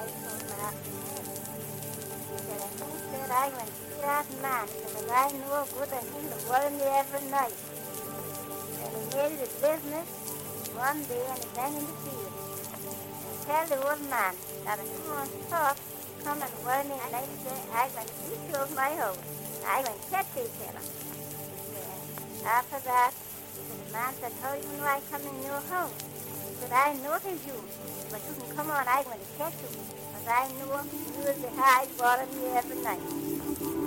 told him after that. He said, and he said, I went to see that man because I knew good and him to worry me every night. And he made it his business one day and he went in the field. And tell the old man that if he wants to talk, come and worry me at night and say, I went to beat you over my house. I went to catch you, tell him. After that, the man said, how do you know I come in your house? He said, I noticed you, but you can come on, I'm going to catch you. Because I knew you was the high bottom me every night.